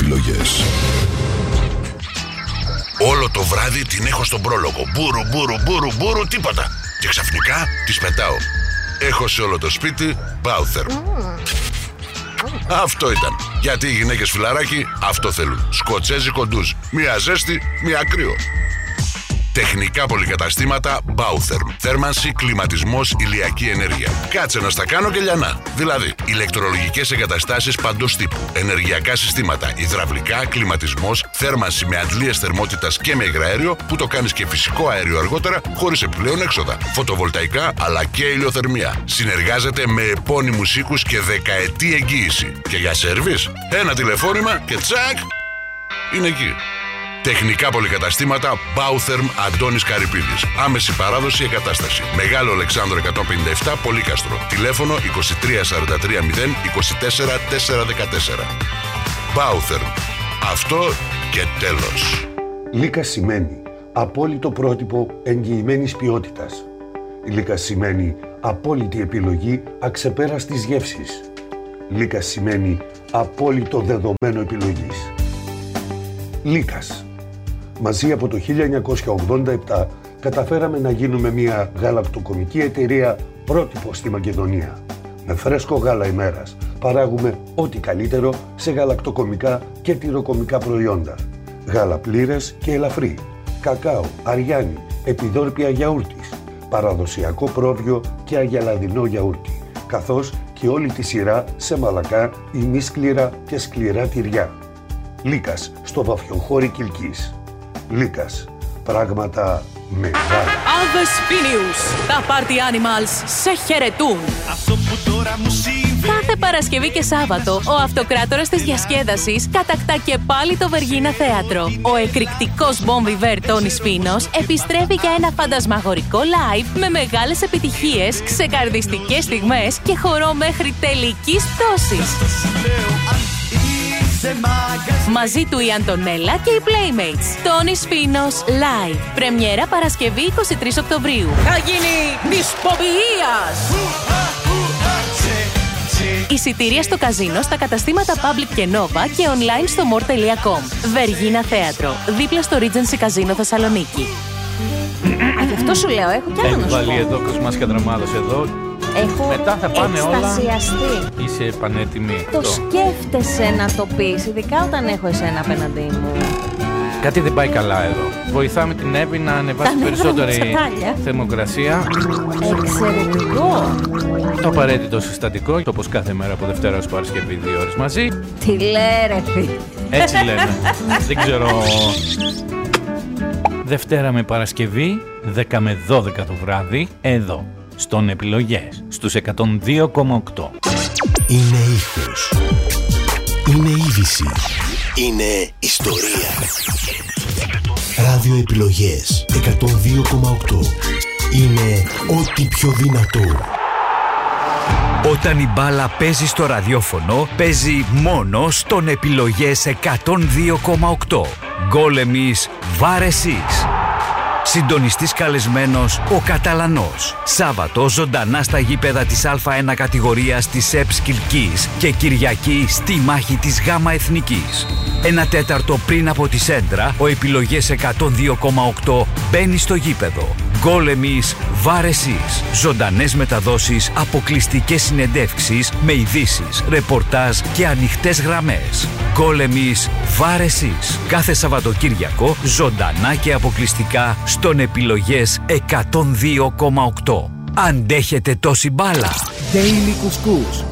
επιλογές. Όλο το βράδυ την έχω στον πρόλογο. Μπούρου, τίποτα. Και ξαφνικά της πετάω. Έχω σε όλο το σπίτι Bautherm. Αυτό ήταν. Γιατί οι γυναίκες, φιλαράκι, αυτό θέλουν. Σκοτσέζικο ντουζ. Μία ζέστη, μία κρύο. Τεχνικά πολυκαταστήματα Bautherm. Θέρμανση, κλιματισμός, ηλιακή ενέργεια. Κάτσε να στα κάνω και λιανά. Δηλαδή, ηλεκτρολογικές εγκαταστάσεις παντός τύπου. Ενεργειακά συστήματα, υδραυλικά, κλιματισμός, θέρμανση με αντλίες θερμότητας και με υγραέριο που το κάνεις και φυσικό αέριο αργότερα χωρίς επιπλέον έξοδα. Φωτοβολταϊκά αλλά και ηλιοθερμία. Συνεργάζεται με επώνυμους οίκους και δεκαετή εγγύηση. Και για σέρβις, ένα τηλεφώνημα και τσακ, είναι εκεί. Τεχνικά πολυκαταστήματα Bautherm Αντώνης Καρυπίδης. Άμεση παράδοση εγκατάσταση. Μεγάλο Αλεξάνδρο 157 Πολύκαστρο. Τηλέφωνο 2343 0 24 414. Bautherm. Αυτό και τέλος. Λύκας σημαίνει απόλυτο πρότυπο εγγυημένης ποιότητας. Λύκας σημαίνει απόλυτη επιλογή αξεπέραστης γεύσης. Λύκας σημαίνει απόλυτο δεδομένο επιλογής. Λύκας. Μαζί από το 1987 καταφέραμε να γίνουμε μια γαλακτοκομική εταιρεία πρότυπο στη Μακεδονία. Με φρέσκο γάλα ημέρας παράγουμε ό,τι καλύτερο σε γαλακτοκομικά και τυροκομικά προϊόντα. Γάλα πλήρες και ελαφρύ, κακάο, αριάνι, επιδόρπια γιαούρτης, παραδοσιακό πρόβιο και αγελαδινό γιαούρτι, καθώς και όλη τη σειρά σε μαλακά, ημίσκληρα και σκληρά τυριά. Λύκας στο Βαφιοχώρι Κιλκής. Λύκας. Πράγματα μεγάλα. Αβεσπίνιους. Τα Party Animals σε χαιρετούν. Κάθε Παρασκευή και Σάββατο, ο αυτοκράτορας της διασκέδασης κατακτά και πάλι το Βεργίνα Θέατρο. Ο εκρηκτικός Bon Viver Τόνις Σπίνος επιστρέφει για ένα φαντασμαγορικό live με μεγάλες επιτυχίες, ξεκαρδιστικές στιγμές και χορό μέχρι τελικής πτώσης. Μαζί του η Αντωνέλα και οι Playmates. Τόνις Σπίνος Live. Πρεμιέρα Παρασκευή 23 Οκτωβρίου. Θα γίνει δυσποποιίας. Εισιτήρια στο καζίνο, στα καταστήματα Public και Nova και online στο more.com. Βεργίνα Θέατρο. Δίπλα στο Regency Καζίνο Θεσσαλονίκη. Γι' αυτό σου λέω, έχω κι άλλο να σου πω. Βάλει εδώ Κοσμάς Καντραμάδος εδώ. Έχω μετά θα πάνε εκστασιαστεί. όλα. Είσαι πανέτοιμη. Το σκέφτεσαι να το πεις, ειδικά όταν έχω εσένα απέναντί μου. Κάτι δεν πάει καλά εδώ. Βοηθάμε την Εύη να ανεβάσει περισσότερη θερμοκρασία. Εξαιρετικό. Το απαραίτητο συστατικό, όπως κάθε μέρα από Δευτέρα ως Παρασκευή 2 ώρες μαζί. Τι λέει ρε. Έτσι λένε. Δεν ξέρω. Δευτέρα με Παρασκευή, 10 με 12 το βράδυ, εδώ, στον Επιλογές, στους 102,8. Είναι ήχος. Είναι είδηση. Είναι ιστορία. Ραδιοεπιλογές 102,8. Είναι ό,τι πιο δυνατό. Όταν η μπάλα παίζει στο ραδιόφωνο, παίζει μόνο στον Επιλογές 102,8. Γκολ εμείς, βάρ εσείς. Συντονιστής καλεσμένος ο Καταλανός. Σάββατο ζωντανά στα γήπεδα της Α1 κατηγορίας της ΕΠΣ Κιλκής και Κυριακή στη μάχη της Γάμα Εθνικής. 1/4 πριν από τη σέντρα, ο Επιλογές 102,8 μπαίνει στο γήπεδο. Γκολ εμείς, βάρ εσείς. Ζωντανές μεταδόσεις, αποκλειστικές συνεντεύξεις με ειδήσεις, ρεπορτάζ και ανοιχτές γραμμές. Γκολ εμείς, βάρ εσείς. Κάθε Σαββατοκύριακο, ζωντανά και αποκλειστικά στον Επιλογές 102,8. Αντέχετε τόση μπάλα? Daily Couscous